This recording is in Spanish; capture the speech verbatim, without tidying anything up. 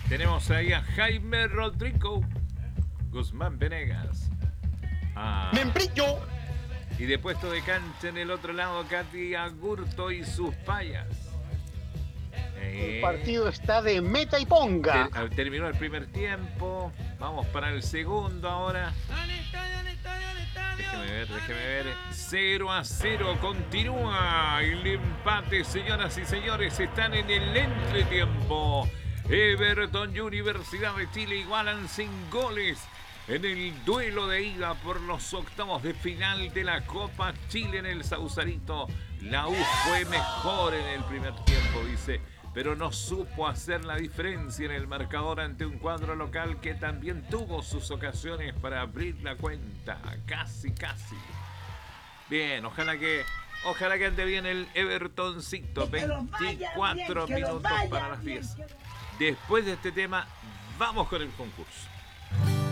Tenemos ahí a Jaime Rodrigo, Guzmán Venegas. Ah, ¡Membrillo! y de puesto de cancha en el otro lado, Katy Agurto y sus payas. Eh, El partido está de meta y ponga. ter- terminó el primer tiempo. Vamos para el segundo ahora. Déjeme ver, déjeme ver. cero a cero continúa el empate, señoras y señores. Están en el entretiempo. Everton y Universidad de Chile igualan sin goles en el duelo de ida por los octavos de final de la Copa Chile en el Sausalito. La U fue mejor en el primer tiempo, dice, pero no supo hacer la diferencia en el marcador ante un cuadro local que también tuvo sus ocasiones para abrir la cuenta. Casi, casi. Bien, ojalá que ojalá que ande bien el Evertoncito. veinticuatro minutos para las diez. Después de este tema, vamos con el concurso.